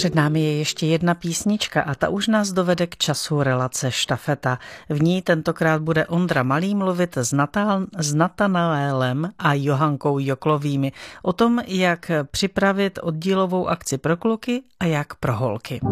Před námi je ještě jedna písnička a ta už nás dovede k času relace Štafeta. V ní tentokrát bude Ondra Malý mluvit s Natanaelem a Johankou Joklovými o tom, jak připravit oddílovou akci pro kluky a jak pro holky.